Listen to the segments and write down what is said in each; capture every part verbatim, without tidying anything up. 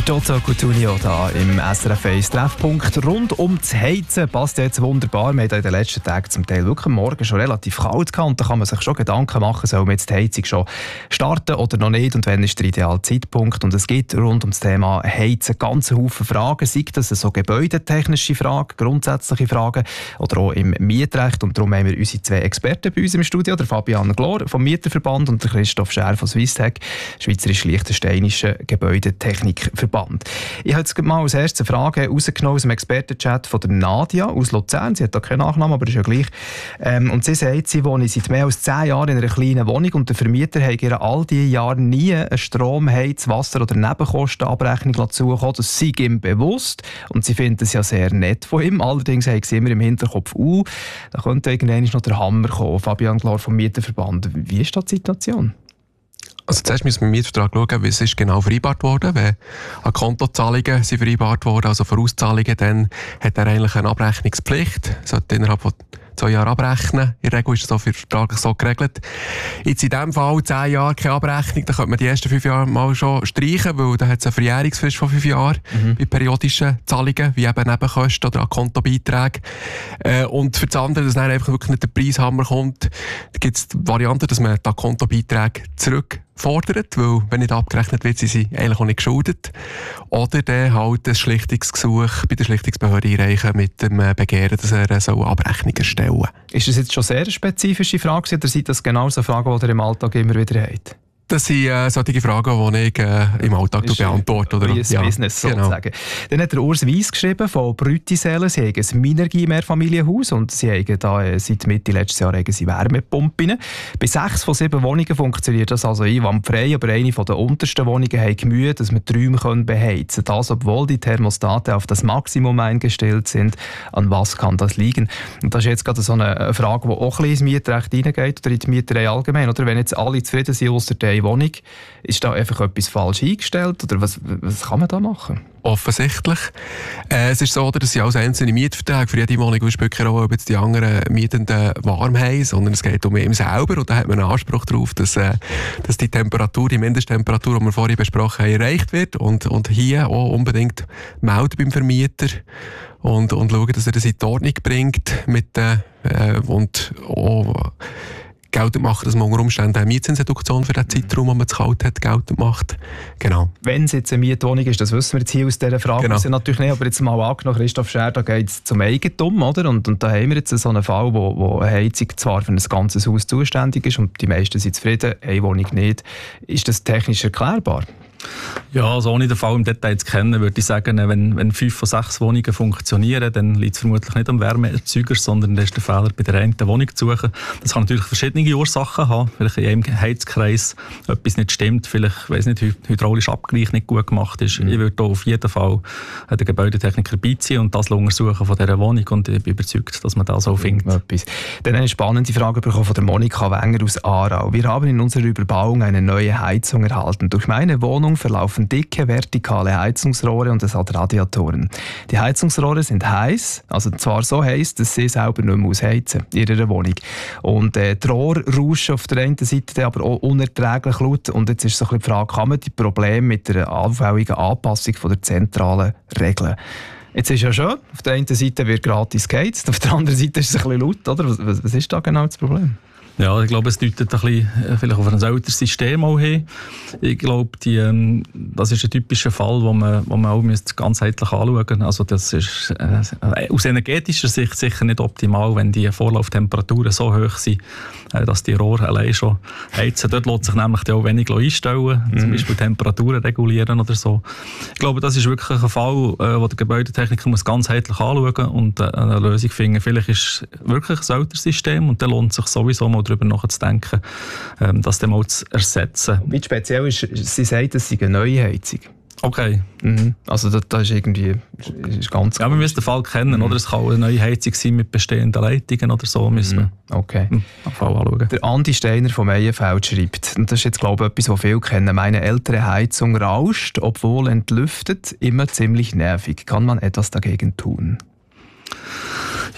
Toto Cutugno da im S R F eins Treffpunkt. Rund um das Heizen passt jetzt wunderbar. Wir hatten in den letzten Tagen zum Teil wirklich am Morgen schon relativ kalt gehabt. Und da kann man sich schon Gedanken machen, soll man jetzt die Heizung schon starten oder noch nicht und wann ist der ideale Zeitpunkt. Und es gibt rund um das Thema Heizen ganz Haufen Fragen, sei das so gebäudetechnische Fragen, grundsätzliche Fragen oder auch im Mietrecht. Und darum haben wir unsere zwei Experten bei uns im Studio, der Fabian Glor vom Mieterverband und der Christoph Scher von Swisstech, schweizerisch-liechtensteinischen Gebäudetechnikverband. Ich habe jetzt mal als erste Frage rausgenommen aus dem Expertenchat von der Nadia aus Luzern. Sie hat da keinen Nachnamen, aber ist ja gleich. Ähm, und sie sagt, sie wohnt seit mehr als zehn Jahren in einer kleinen Wohnung und der Vermieter hat ihr all diese Jahre nie eine Strom-, Heiz-, Wasser- oder Nebenkostenabrechnung zugekommen. Das sei ihm bewusst und sie findet es ja sehr nett von ihm. Allerdings hat sie immer im Hinterkopf, uh, da könnte irgendwann noch der Hammer kommen. Fabian Glor vom Mieterverband. Wie ist da die Situation? Also zuerst müssen wir im Mietvertrag schauen, wie es ist genau vereinbart wurde. Wenn an Kontozahlungen sind vereinbart worden, also Vorauszahlungen, dann hat er eigentlich eine Abrechnungspflicht. Sollte innerhalb von zwei Jahren abrechnen. In der Regel ist das auch vertraglich so geregelt. Jetzt in diesem Fall zehn Jahre keine Abrechnung, dann könnte man die ersten fünf Jahre mal schon streichen, weil da hat es eine Verjährungsfrist von fünf Jahren mhm. bei periodischen Zahlungen, wie eben Nebenkosten oder an Kontobeiträge. Äh, und für das andere, dass dann einfach wirklich nicht der Preishammer kommt, da gibt es die Variante, dass man die Kontobeiträge zurückfordert, weil wenn nicht abgerechnet wird, sind sie eigentlich auch nicht geschuldet. Oder dann halt ein Schlichtungsgesuch bei der Schlichtungsbehörde einreichen mit dem Begehren, dass er so Abrechnung erstellen soll. Ist das jetzt schon sehr eine spezifische Frage oder sind das genau so Fragen, die ihr im Alltag immer wieder habt? Das sind äh, solche Fragen, die ich äh, im Alltag beantworte. Oder? Wie ein ja, Business sozusagen. Genau. Dann hat der Urs Weiss geschrieben von Brüttisälen. Sie haben ein Minergie-Mehrfamilienhaus und sie haben da, äh, seit Mitte letztes Jahr haben sie Wärmepumpen. Bei sechs von sieben Wohnungen funktioniert das also einwandfrei, aber eine der untersten Wohnungen hat Mühe, dass man die Räume beheizen können. Das, obwohl die Thermostate auf das Maximum eingestellt sind. An was kann das liegen? Und das ist jetzt gerade so eine Frage, die auch ein bisschen ins Mietrecht hineingeht oder in die Mieterei allgemein. Oder wenn jetzt alle zufrieden sind, ausser der Wohnung, ist da einfach etwas falsch eingestellt oder was, was kann man da machen? Offensichtlich. Äh, es ist so, dass sie als einzelne Mietverträge für jede Wohnung spielt keine Rolle, ob jetzt die anderen Mietenden warm haben, sondern es geht um ihn selber und da hat man einen Anspruch darauf, dass, äh, dass die Temperatur, die Mindesttemperatur, die wir vorhin besprochen haben, erreicht wird und, und hier auch unbedingt melden beim Vermieter und, und schauen, dass er das in die Ordnung bringt mit, äh, und auch geltend machen, dass man unter Umständen eine Mietzinsreduktion für den Zeitraum, den man zu kalt hat, geltend macht. Genau. Wenn es jetzt eine Mietwohnung ist, das wissen wir jetzt hier aus dieser Frage genau. natürlich nicht, aber jetzt mal angenommen, Christoph Scher, da geht es zum Eigentum, oder? Und, und da haben wir jetzt so einen Fall, wo, wo eine Heizung zwar für ein ganzes Haus zuständig ist und die meisten sind zufrieden, eine Wohnung nicht. Ist das technisch erklärbar? Ja, also ohne den Fall im Detail zu kennen, würde ich sagen, wenn, wenn fünf von sechs Wohnungen funktionieren, dann liegt es vermutlich nicht am Wärmeerzeuger, sondern dann ist der Fehler bei der einen Wohnung zu suchen. Das kann natürlich verschiedene Ursachen haben. Vielleicht in einem Heizkreis etwas nicht stimmt, vielleicht, weiss nicht, hydraulischer Abgleich nicht gut gemacht ist. Mhm. Ich würde da auf jeden Fall den Gebäudetechniker beiziehen und das untersuchen von dieser Wohnung und ich bin überzeugt, dass man das auch findet. Etwas. Dann eine spannende Frage bekommen von der Monika Wenger aus Aarau. Wir haben in unserer Überbauung eine neue Heizung erhalten. Durch meine Wohnung verlaufen dicke vertikale Heizungsrohre und es hat Radiatoren. Die Heizungsrohre sind heiß, also zwar so heiß, dass sie selber nicht mehr ausheizen in ihrer Wohnung. Und äh, die Rohre rauschen auf der einen Seite aber auch unerträglich laut. Und jetzt ist so ein bisschen die Frage, kann man die Probleme mit der allfälligen Anpassung von der Zentrale regeln? Jetzt ist ja schön, auf der einen Seite wird gratis geheizt, auf der anderen Seite ist es ein bisschen laut, oder? Was, was ist da genau das Problem? Ja, ich glaube, es deutet ein bisschen, vielleicht auf ein älteres System auch hin. Ich glaube, die, ähm, das ist ein typischer Fall, wo man, wo man auch ganzheitlich anschauen müsste. Also das ist äh, aus energetischer Sicht sicher nicht optimal, wenn die Vorlauftemperaturen so hoch sind, äh, dass die Rohre allein schon heizen. Dort lässt sich nämlich auch wenig einstellen, mhm. zum Beispiel Temperaturen regulieren oder so. Ich glaube, das ist wirklich ein Fall, äh, wo der Gebäudetechniker muss ganzheitlich anschauen und äh, eine Lösung finden. Vielleicht ist es wirklich ein älteres System und dann lohnt es sich sowieso mal darüber nachzudenken, ähm, das dann mal zu ersetzen. Wie speziell ist, sie sagt, es sei eine neue Heizung. Okay. Mhm. Also das, das ist irgendwie ist ganz ja, wir müssen den Fall kennen, mhm. oder? Es kann eine neue Heizung sein mit bestehenden Leitungen oder so. Müssen mhm. wir okay. den Fall anschauen. Der Andi Steiner vom Meyenfeld schreibt, und das ist jetzt glaube ich etwas, was viele kennen, meine ältere Heizung rauscht, obwohl entlüftet, immer ziemlich nervig. Kann man etwas dagegen tun?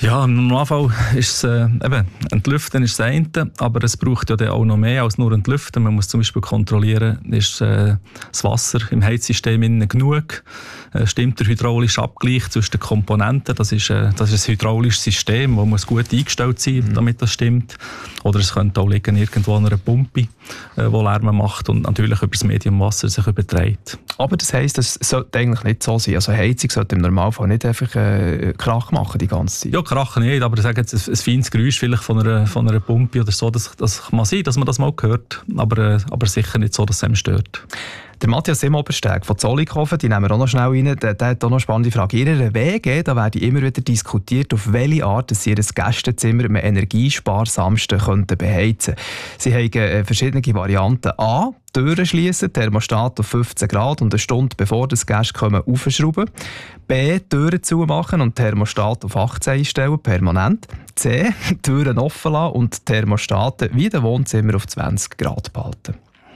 Ja, im Normalfall ist es äh, eben, entlüften ist das eine, aber es braucht ja dann auch noch mehr als nur entlüften. Man muss zum Beispiel kontrollieren, ist äh, das Wasser im Heizsystem innen genug, äh, stimmt der hydraulische Abgleich zwischen den Komponenten, das ist, äh, das ist ein hydraulisches System, das muss gut eingestellt sein, mhm. damit das stimmt. Oder es könnte auch liegen irgendwo an einer Pumpe, äh, die Lärm macht und natürlich über das Medium Wasser sich überträgt. Aber das heisst, das sollte eigentlich nicht so sein. Also Heizung sollte im Normalfall nicht einfach äh, Krach machen die ganze Zeit. Ja, Krach nicht, aber ich sage jetzt, ein, ein feines Geräusch vielleicht von einer, von einer Pumpe oder so, das, das kann sein, dass man das mal hört, aber, äh, aber sicher nicht so, dass es einem stört. Der Matthias Simmobersteg von Zollikofen, die nehmen wir auch noch schnell rein, der, der hat auch noch eine spannende Frage. In Ihrer W G, da werde immer wieder diskutiert, auf welche Art dass Sie Ihr Gästezimmer am energiesparsamsten könnten beheizen. Sie haben äh, verschiedene Varianten. A, Türen schließen, Thermostat auf fünfzehn Grad und eine Stunde bevor das Gäste kommen, aufschrauben. B, Türen zumachen und Thermostat auf achtzehn einstellen, permanent. C, Türen offen lassen und Thermostate wie im Wohnzimmer auf zwanzig Grad behalten.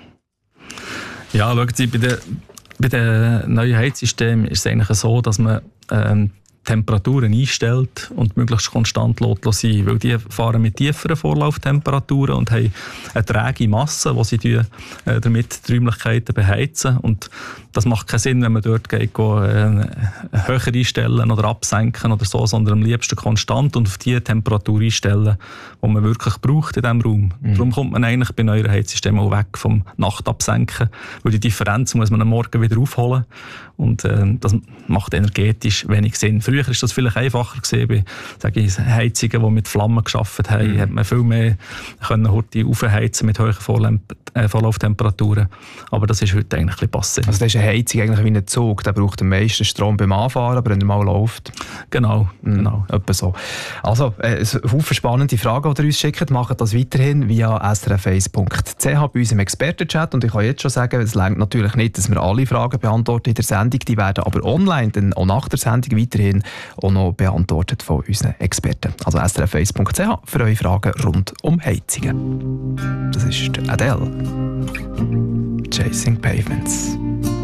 Ja, schauen Sie, bei den, bei den neuen Heizsystemen ist es eigentlich so, dass man ähm, Temperaturen einstellt und möglichst konstant lässt sein, weil die fahren mit tieferen Vorlauftemperaturen und haben eine träge Masse, die sie die, äh, damit die Räumlichkeiten beheizen. Und das macht keinen Sinn, wenn man dort geht, go, äh, höher einstellen oder absenken oder so, sondern am liebsten konstant und auf die Temperatur einstellen, die man wirklich braucht in diesem Raum. Mhm. Darum kommt man eigentlich bei neuen Heizsystemen auch weg vom Nachtabsenken, weil die Differenz muss man am Morgen wieder aufholen und äh, das macht energetisch wenig Sinn. Früher war das vielleicht einfacher gewesen, bei sage ich, Heizungen, die mit Flammen gearbeitet haben, mhm. hat man viel mehr können heute aufheizen mit hohen Vorlamp- äh, Vorlauftemperaturen. Aber das ist heute eigentlich ein bisschen passé. Also das ist eine Heizung eigentlich wie ein Zug, der braucht am meisten Strom beim Anfahren, aber wenn er mal läuft. Genau, mhm. genau. Etwa so. Also, äh, Haufen spannende Fragen, die ihr uns schickt, macht das weiterhin via s r f eins punkt c h bei uns im Expertenchat. Und ich kann jetzt schon sagen, es reicht natürlich nicht, dass wir alle Fragen beantworten in der Sendung, die werden aber online, dann auch nach der Sendung weiterhin auch noch beantwortet von unseren Experten. Also s r f eins punkt c h für eure Fragen rund um Heizungen. Das ist Adele. Chasing Pavements.